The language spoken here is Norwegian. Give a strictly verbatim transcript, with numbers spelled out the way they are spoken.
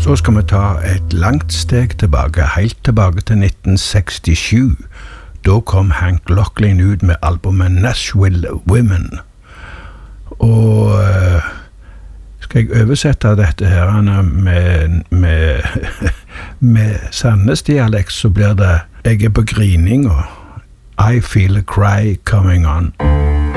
Så skal vi ta et langt steg tilbake, helt tilbake til nitten sekstisju. Da kom Hank Locklin ut med albumet Nashville Women. Og uh, skal jeg oversette dette her med, med, med Sandnes-dialekt, så blir det «Jeg er på grining» og «I feel a cry coming on».